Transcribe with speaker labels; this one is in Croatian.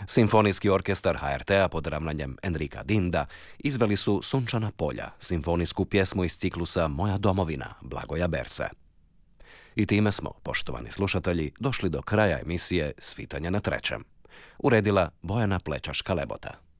Speaker 1: Simfonijski orkestar HRT-a pod ravnanjem Enrika Dinda izveli su Sunčana polja, simfonijsku pjesmu iz ciklusa Moja domovina Blagoja Berse. I time smo, poštovani slušatelji, došli do kraja emisije Svitanje na trećem. Uredila Bojana Plečaška-Lebota.